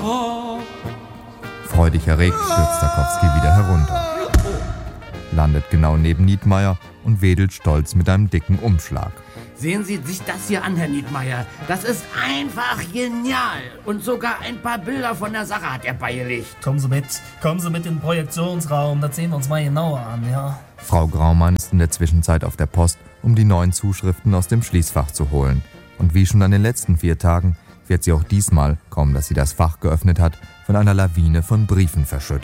Freudig erregt stürzt Stokowski wieder herunter, landet genau neben Nietmeyer und wedelt stolz mit einem dicken Umschlag. Sehen Sie sich das hier an, Herr Nietmeyer. Das ist einfach genial. Und sogar ein paar Bilder von der Sache hat er beigelegt. Kommen Sie mit in den Projektionsraum, das sehen wir uns mal genauer an, ja. Frau Graumann ist in der Zwischenzeit auf der Post, um die neuen Zuschriften aus dem Schließfach zu holen. Und wie schon an den letzten 4 Tagen wird sie auch diesmal, kaum dass sie das Fach geöffnet hat, von einer Lawine von Briefen verschüttet.